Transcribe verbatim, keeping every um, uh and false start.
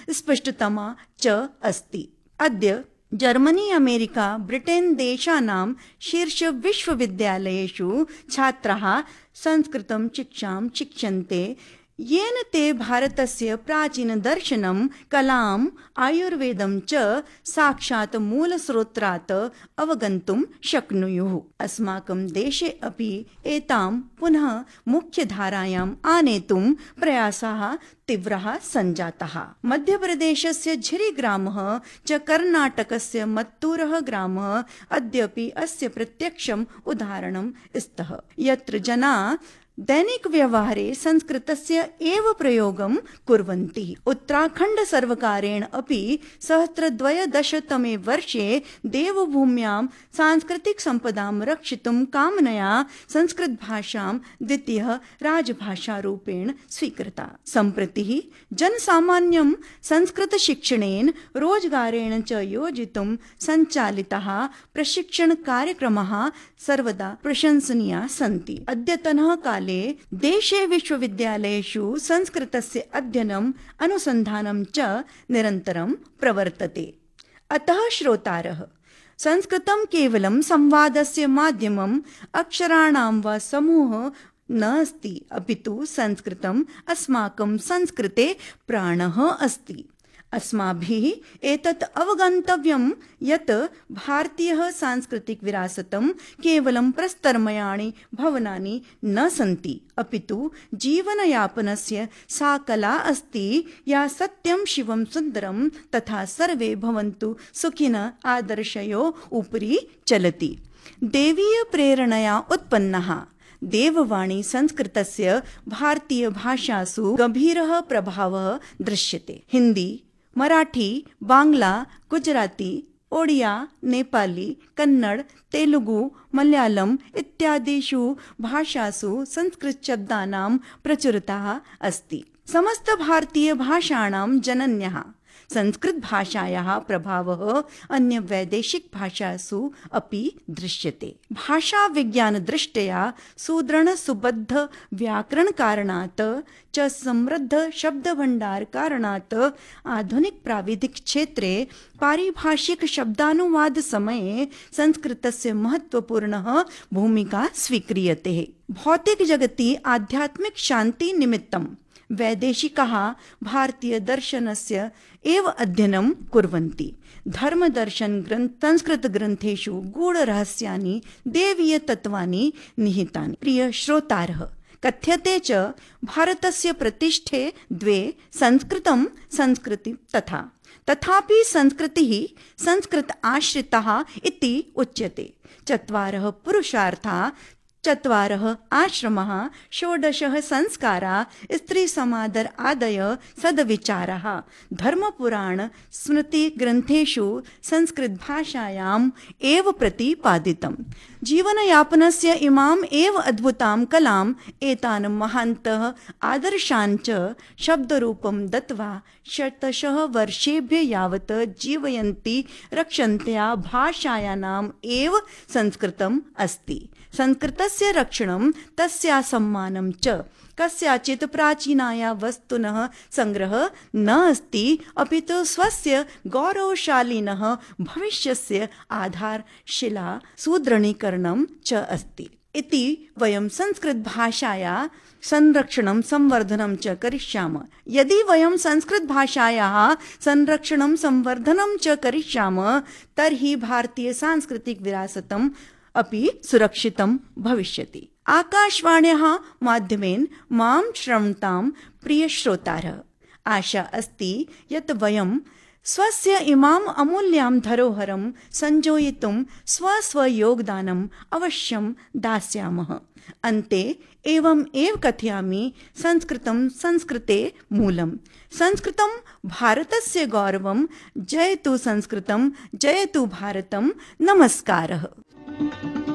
स्पष्टतमा च अस्ति। अद्य जर्मनी, अमेरिका, ब्रिटेन देशानां शीर्ष विश्वविद्यालयेषु छात्राः संस्कृतं शिक्षां शिक्षन्ते, येन ते भारतस्य प्राचीनदर्शनं, कलाम्, आयुर्वेदं च साक्षात् मूलस्रोत्रात् अवगन्तुं शक्नुयुः। अस्माकं देशे अपि एतां पुनः मुख्यधारायाम् आनेतुं प्रयासाः तीव्राः सञ्जाताः। मध्यप्रदेशस्य झिरिग्रामः च कर्णाटकस्य मत्तूरः ग्रामः अद्यापि अस्य प्रत्यक्षम् उदाहरणं स्तः, यत्र जनाः दैनिक व्यवहारे संस्कृतस्य एव प्रयोगं कुर्वन्ति। उत्तराखण्ड सर्वकारेण अपि सहस्रद्वयदशतमे वर्षे देवभूम्यां सांस्कृतिक सम्पदां रक्षितुं कामनया संस्कृत भाषां द्वितीयः राजभाषारूपेण स्वीकृता। सम्प्रति जनसामान्यं संस्कृत शिक्षणेन रोजगारेण च योजितुं सञ्चालिताः प्रशिक्षण कार्यक्रमाः सर्वदा प्रशंसनीयाः सन्ति। अद्यतनः काले देशे विश्वविद्यालयेषु संस्कृतस्य अध्ययनम्, अनुसन्धानं च निरन्तरं प्रवर्तते। अतः श्रोतारः, संस्कृतं केवलं संवादस्य माध्यमम्, अक्षराणां वा समूहः न अस्ति, अपितु संस्कृतम् अस्माकं संस्कृते प्राणः अस्ति। अस्माभिः एतत् अवगन्तव्यं यत् भारतीयः सांस्कृतिक विरासतं केवलं प्रस्तरमयाणि भवनानि न सन्ति, अपितु जीवनयापनस्य सा कला अस्ति या सत्यं शिवं सुन्दरं तथा सर्वे भवन्तु सुखिनः आदर्शयोः उपरि चलति। देवीय प्रेरणया उत्पन्नः देववाणी संस्कृतस्य भारतीय भाषासु गभीरः प्रभावः दृश्यते। हिंदी, मराठी, बांग्ला, गुजराती, ओडिया, नेपाली, कन्नड़, तेलुगु, मलयालम इत्यादिषु भाषासु संस्कृत शब्दानां प्रचुरता अस्ति। समस्त भारतीय भाषाणां जनन्यः संस्कृत भाषायाः प्रभावः अन्य वैदेशिक भाषासु अपि दृश्यते। भाषा विज्ञान दृष्ट्या सुदृढ़ सुबद्ध व्याकरण कारणात् च समृद्ध शब्द भंडार कारणात् आधुनिक प्राविधिक क्षेत्रे पारिभाषिक शब्दानुवाद समये संस्कृतस्य महत्वपूर्णः भूमिका स्वीक्रियते। भौतिक जगति आध्यात्मिक शांति निमित्तं वैदेशिकाः भारतीय दर्शनस्य एव अध्ययनं कुर्वन्ति। धर्मदर्शन ग्रन्थ संस्कृत ग्रन्थेषु गूढरहस्यानि देवीय तत्त्वानि निहितानि। प्रिय श्रोतारः, कथ्यते च भारतस्य प्रतिष्ठे द्वे, संस्कृतं संस्कृति तथा। तथापि संस्कृतिः संस्कृत आश्रिताः इति उच्यते। चत्वारः पुरुषार्थाः, चत्वारः आश्रमः, षोडशः संस्काराः, स्त्री समादर आदय सद्विचाराः धर्मपुराण स्मृति ग्रन्थेषु संस्कृत भाषायाम् एव प्रतिपादितम्। जीवनयापनस्य इमाम् एव अद्भुतां कलाम् एतान् महान्तः आदर्शान् च शब्दरूपं दत्त्वा शतशः वर्षेभ्यः यावत् जीवयन्ती रक्षन्त्या भाषायानाम् एव संस्कृतम् अस्ति। संस्कृतस्य रक्षणं, तस्या सम्मानं च कस्याचित् प्राचीनाया वस्तुनः संग्रहः न अस्ति, अपितु स्वस्य गौरवशालिनः भविष्यस्य आधारशिला सुदृढीकरणं च अस्ति इति वयं संस्कृत भाषायाः संरक्षणं संवर्धनं च करिष्यामः। यदि वयं संस्कृत भाषायाः संरक्षणं संवर्धनं च करिष्यामः तर्हि भारतीय सांस्कृतिक विरासतम् अपि सुरक्षितं भविष्यति। आकाशवाण्याः माध्यमेन मां श्रवन्तां प्रिय श्रोतारः, आशा अस्ति यत् वयं स्वस्य इमाम् अमूल्यां धरोहरं संयोजयितुं स्वस्वयोगदानम् अवश्यं दास्यामः। अन्ते एवम् एव कथयामि, संस्कृतं संस्कृते मूलम्, संस्कृतं भारतस्य गौरवम्। जयतु संस्कृतं, जयतु भारतम्। नमस्कारः।